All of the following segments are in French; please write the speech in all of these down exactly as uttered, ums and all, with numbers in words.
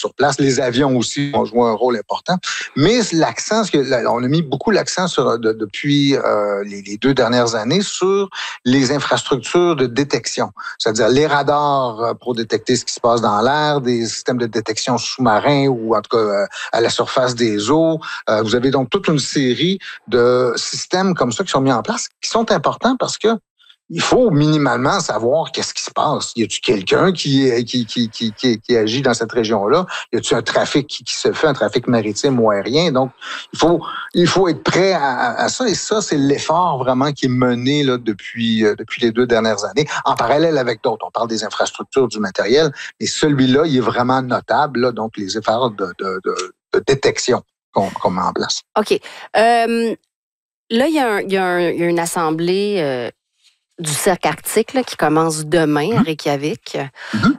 sur place. Les avions aussi ont joué un rôle important. Mais l'accent, on a mis beaucoup l'accent sur, de, depuis euh, les, les deux dernières années sur les infrastructures de détection, c'est-à-dire les radars pour détecter ce qui se passe dans l'air, des systèmes de détection sous-marins ou en tout cas à la surface des eaux. Euh, vous avez donc toute une série de systèmes comme ça qui sont mis en place, qui sont importants parce que il faut minimalement savoir qu'est-ce qui se passe. Y a-t-il quelqu'un qui, qui, qui, qui, qui, qui agit dans cette région-là? Y a-t-il un trafic qui, qui se fait, un trafic maritime ou aérien? Donc, il faut, il faut être prêt à, à ça. Et ça, c'est l'effort vraiment qui est mené là, depuis, euh, depuis les deux dernières années, en parallèle avec d'autres. On parle des infrastructures, du matériel, mais celui-là, il est vraiment notable. Là, donc, les efforts de, de, de, de détection qu'on, qu'on met en place. OK. Euh, là, il y, a un, il, y a un, il y a une assemblée... Euh... du cercle arctique là, qui commence demain à Reykjavik, mm-hmm.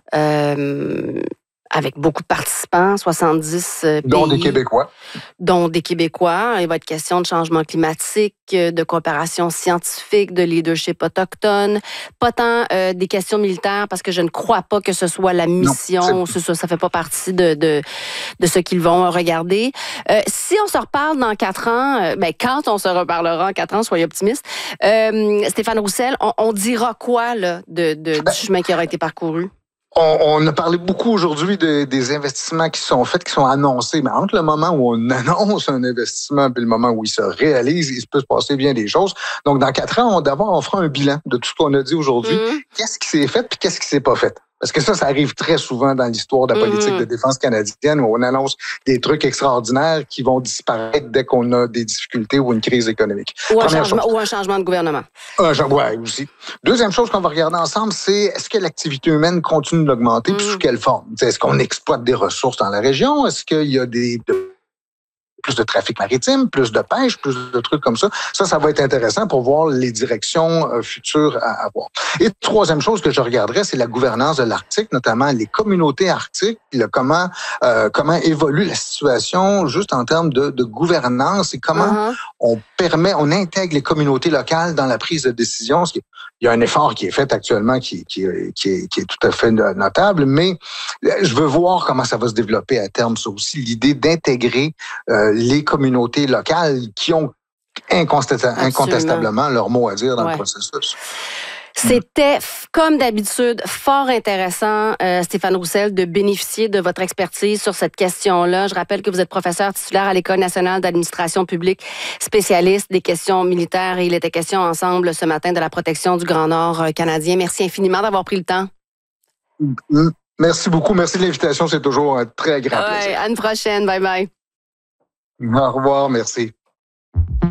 euh, avec beaucoup de participants, soixante-dix pays. Dont des Québécois. Dont des Québécois. Il va être question de changement climatique, de coopération scientifique, de leadership autochtone, pas tant euh, des questions militaires, parce que je ne crois pas que ce soit la mission, ça ne fait pas partie de, de, de ce qu'ils vont regarder. Euh, si on se reparle dans quatre ans, euh, ben, quand on se reparlera en quatre ans, soyez optimistes, euh, Stéphane Roussel, on, on dira quoi là, de, de, du chemin qui aura été parcouru? On, on a parlé beaucoup aujourd'hui de, des investissements qui sont faits, qui sont annoncés, mais entre le moment où on annonce un investissement et le moment où il se réalise, il peut se passer bien des choses. Donc, dans quatre ans, on, d'abord, on fera un bilan de tout ce qu'on a dit aujourd'hui. Mmh. Qu'est-ce qui s'est fait puis qu'est-ce qui s'est pas fait? Parce que ça, ça arrive très souvent dans l'histoire de la politique mmh. de défense canadienne où on annonce des trucs extraordinaires qui vont disparaître dès qu'on a des difficultés ou une crise économique. Ou un, changement, ou un changement de gouvernement. Un ouais, aussi. Deuxième chose qu'on va regarder ensemble, c'est est-ce que l'activité humaine continue d'augmenter mmh. puis sous quelle forme? Est-ce qu'on exploite des ressources dans la région? Est-ce qu'il y a des... plus de trafic maritime, plus de pêche, plus de trucs comme ça. Ça, ça va être intéressant pour voir les directions euh, futures à avoir. Et troisième chose que je regarderais, c'est la gouvernance de l'Arctique, notamment les communautés arctiques, le comment euh, comment évolue la situation juste en termes de, de gouvernance et comment uh-huh. on permet, on intègre les communautés locales dans la prise de décision. Il y a un effort qui est fait actuellement qui, qui, qui, est, qui est tout à fait notable, mais je veux voir comment ça va se développer à terme. Ça aussi, l'idée d'intégrer euh, les communautés locales qui ont incontestablement, incontestablement leur mot à dire dans ouais. le processus. C'était, comme d'habitude, fort intéressant, euh, Stéphane Roussel, de bénéficier de votre expertise sur cette question-là. Je rappelle que vous êtes professeur titulaire à l'École nationale d'administration publique, spécialiste des questions militaires, et il était question ensemble ce matin de la protection du Grand Nord canadien. Merci infiniment d'avoir pris le temps. Merci beaucoup. Merci de l'invitation. C'est toujours un très grand ouais, plaisir. À une prochaine. Bye bye. Au revoir. Merci.